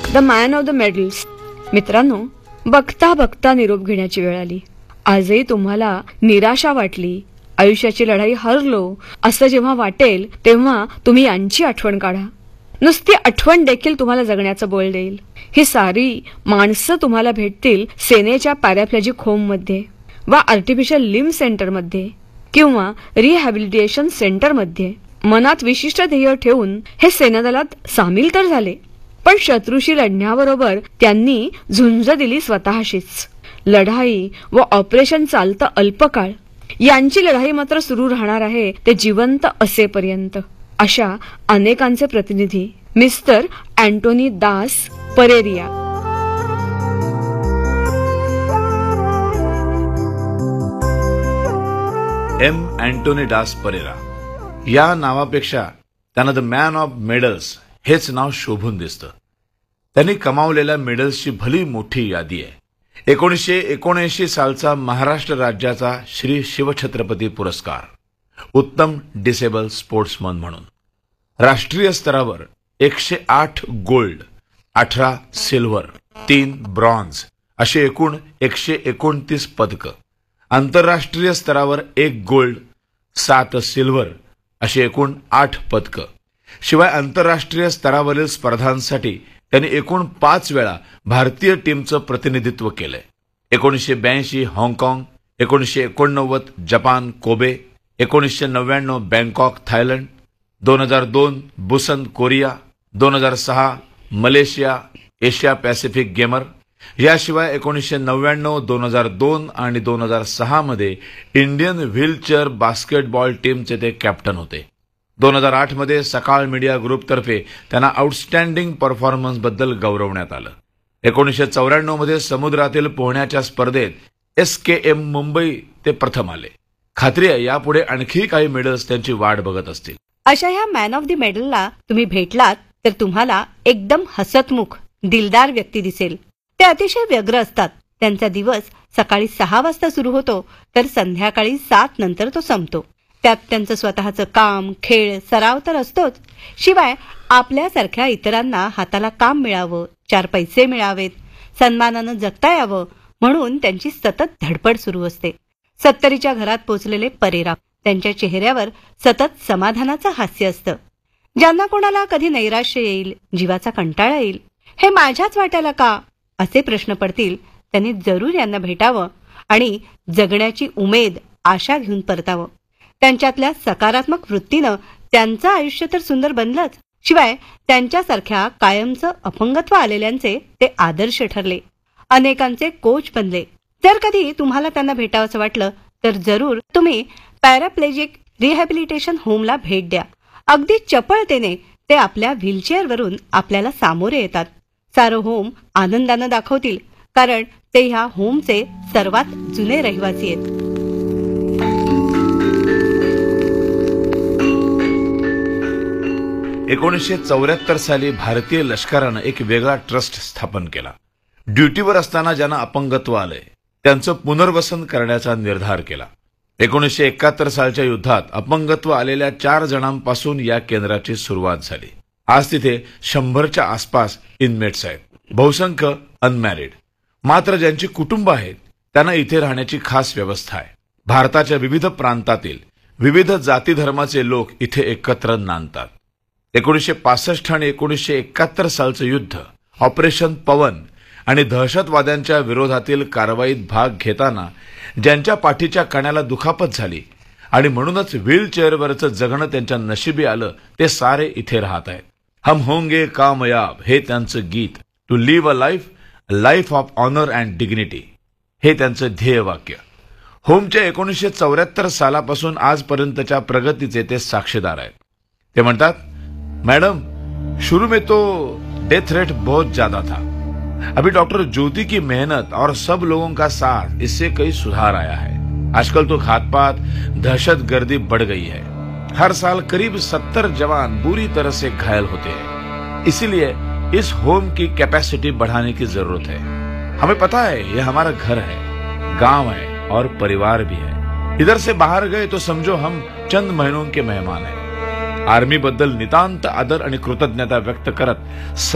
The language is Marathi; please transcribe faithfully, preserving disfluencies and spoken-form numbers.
The man of the medals. मित्रांनो, बघता बघता निरोप घेण्याची वेळ आली. आजही तुम्हाला निराशा वाटली, आयुष्याची लढाई हरलो असं जेव्हा वाटेल तेव्हा तुम्ही यांची आठवण काढा. नुसती आठवण देखील तुम्हाला जगण्याचं बळ देईल. ही सारी माणसं तुम्हाला भेटतील सेनेच्या पॅराप्लेजिक होममध्ये वा आर्टिफिशियल लिम्ब सेंटरमध्ये किंवा रिहॅबिलिटेशन सेंटरमध्ये. मनात विशिष्ट ध्येय ठेवून हे सेनादलात सामील तर झाले, पण शत्रूशी लढण्याबरोबर त्यांनी झुंज दिली स्वतःशीच. लढाई व ऑपरेशन चालतं अल्पकाळ, यांची लढाई मात्र सुरू राहणार आहे ते जिवंत असेपर्यंत. अशा अनेकांचे प्रतिनिधी mister Antonie Das परेरिया. M Antonie डास परेरा या नावापेक्षा त्यांना द मॅन ऑफ मेडल्स हेच नाव शोभून दिसतं. त्यांनी कमावलेल्या मेडल्सची भली मोठी यादी आहे. एकोणीसशे एकोणऐंशी सालचा महाराष्ट्र राज्याचा श्री शिवछत्रपती पुरस्कार उत्तम डिसेबल स्पोर्ट्समन म्हणून. राष्ट्रीय स्तरावर एकशे आठ गोल्ड, अठरा सिल्वर, तीन ब्रॉन्झ असे एकूण एकशे एकोणतीस पदकं. आंतरराष्ट्रीय स्तरावर एक गोल्ड, सात सिल्वर अशी एकूण आठ पदकं. शिवाय आंतरराष्ट्रीय स्तरावरील स्पर्धांसाठी त्यांनी एकूण पाच वेळा भारतीय टीमचं प्रतिनिधित्व केलंय. एकोणीसशे ब्याऐंशी हाँगकाँग, एकोणीसशे एकोणनव्वद जपान कोबे, एकोणीसशे नव्याण्णव बँकॉक थायलंड, दोन हजार दोन बुसन कोरिया, दोन हजार सहा मलेशिया एशिया पॅसिफिक गेमर. याशिवाय एकोणीसशे नव्याण्णव दोन हजार दोन आणि दोन हजार सहा मध्ये इंडियन व्हीलचेअर बास्केटबॉल टीमचे ते कॅप्टन होते. दोन हजार आठ मध्ये सकाळ मीडिया ग्रुपतर्फे त्यांना आउटस्टँडिंग परफॉर्मन्स बद्दल गौरवण्यात आलं. एकोणीसशे चौऱ्याण्णव मध्ये समुद्रातील पोहण्याच्या स्पर्धेत एस के एम मुंबई ते प्रथम आले. खात्री आहे यापुढे आणखी काही मेडल्स त्यांची वाट बघत असतील. अशा ह्या मॅन ऑफ द मेडलला तुम्ही भेटलात तर तुम्हाला एकदम हसतमुख दिलदार व्यक्ती दिसेल. ते अतिशय व्यग्र असतात. त्यांचा दिवस सकाळी सहा वाजता सुरू होतो तर संध्याकाळी सात नंतर तो संपतो. त्यात त्यांचं स्वतःचं काम, खेळ, सराव तर असतोच. शिवाय आपल्यासारख्या इतरांना हाताला काम मिळावं, चार पैसे मिळावेत, सन्मानानं जगता यावं म्हणून त्यांची सतत धडपड सुरू असते. सत्तरीच्या घरात पोचलेले परेरा, त्यांच्या चेहऱ्यावर सतत समाधानाचं हास्य असतं. ज्यांना कोणाला कधी नैराश्य येईल, जीवाचा कंटाळा येईल, हे माझ्याच वाट्याला का असे प्रश्न पडतील, त्यांनी जरूर यांना भेटावं आणि जगण्याची उमेद, आशा घेऊन परतावं. त्यांच्यातल्या सकारात्मक वृत्तीनं त्यांचं आयुष्य तर सुंदर बनलंच, शिवाय त्यांच्यासारख्या कायमचं अपंगत्व आलेल्यांचे ते आदर्श ठरले. अनेकांचे कोच बनले. जर कधी तुम्हाला त्यांना भेटावंसं वाटलं तर जरूर तुम्ही पॅराप्लेजिक रिहॅबिलिटेशन होमला भेट द्या. अगदी चपळतेने ते आपल्या व्हीलचेअरवरून आपल्याला सामोरे येतात. सारं होम आनंदानं दाखवतील, कारण ते ह्या होमचे सर्वात जुने रहिवासी आहेत. एकोणीसशे चौऱ्याहत्तर साली भारतीय लष्करानं एक वेगळा ट्रस्ट स्थापन केला. ड्युटीवर असताना ज्यांना अपंगत्व आलंय त्यांचं पुनर्वसन करण्याचा निर्धार केला. एकोणीसशे एकाहत्तर सालच्या युद्धात अपंगत्व आलेल्या चार जणांपासून या केंद्राची सुरुवात झाली. आज तिथे शंभरच्या आसपास इनमेट्स आहेत, बहुसंख्य अनमॅरिड. मात्र ज्यांची कुटुंब आहेत त्यांना इथे राहण्याची खास व्यवस्था आहे. भारताच्या विविध प्रांतातील विविध जाती धर्माचे लोक इथे एकत्र नांदतात. एकोणीसशे पासष्ट आणि एकोणीसशे एकाहत्तर सालचं युद्ध, ऑपरेशन पवन आणि दहशतवाद्यांच्या विरोधातील कारवाईत भाग घेताना ज्यांच्या पाठीच्या कण्याला दुखापत झाली आणि म्हणूनच व्हीलचेअरवरचं जगणं त्यांच्या नशिबी आलं, ते सारे इथे राहत आहेत. हम होंगे कामयाब हे त्यांचं गीत. To leave a life life of honour and dignity हे त्यांचं ध्येयवाक्य. होमच्या एकोणीसशे चौऱ्याहत्तर सालापासून आजपर्यंतच्या प्रगतीचे ते साक्षीदार आहेत. ते म्हणतात, मैडम शुरू में तो डेथ रेट बहुत ज्यादा था. अभी डॉक्टर ज्योति की मेहनत और सब लोगों का साथ इससे कई सुधार आया है. आजकल तो घातपात, दहशत गर्दी बढ़ गई है. हर साल करीब सत्तर जवान बुरी तरह से घायल होते हैं. इसीलिए इस होम की कैपेसिटी बढ़ाने की जरूरत है. हमें पता है यह हमारा घर है, गांव है और परिवार भी है. इधर से बाहर गए तो समझो हम चंद महीनों के मेहमान हैं. आर्मी बद्दल नितांत आदर आणि कृतज्ञता व्यक्त करत